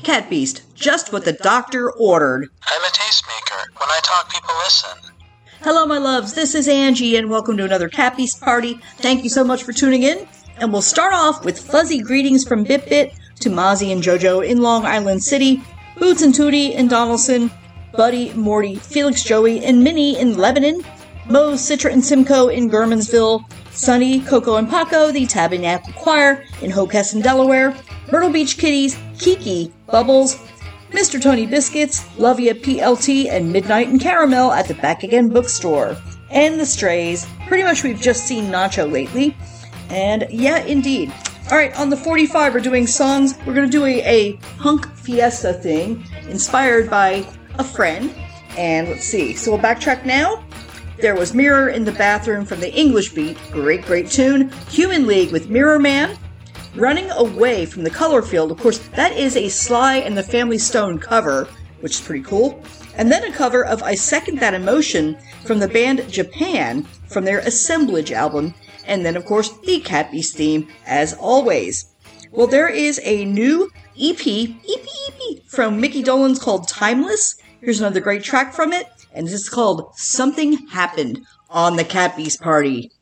Cat Beast, just what the doctor ordered. I'm a tastemaker. When I talk, people listen. Hello, my loves. This is Angie, and welcome to another Cat Beast party. Thank you so much for tuning in. And we'll start off with fuzzy greetings from BitBit to Mozzie and JoJo in Long Island City, Boots and Tootie in Donaldson, Buddy, Morty, Felix, Joey, and Minnie in Lebanon, Mo, Citra, and Simcoe in Gurmansville, Sunny, Coco, and Paco, the Tabernacle Choir in Hockessin, Delaware, Myrtle Beach Kitties, Kiki, Bubbles, Mr. Tony Biscuits, Lovey at PLT, and Midnight and Caramel at the Back Again bookstore. And the Strays. Pretty much we've just seen Nacho lately. And yeah, indeed. Alright, on the 45 we're doing songs. We're going to do a punk fiesta thing inspired by a friend. And let's see. So we'll backtrack now. There was Mirror in the Bathroom from the English Beat. Great tune. Human League with Mirror Man. Running Away from the Color Field. Of course, that is a Sly and the Family Stone cover, which is pretty cool. And then a cover of I Second That Emotion from the band Japan from their Assemblage album. And then, of course, the Cat Beast theme, as always. Well, there is a new EP from Mickey Dolenz called Timeless. Here's another great track from it, and this is called Something Happened on the Cat Beast Party.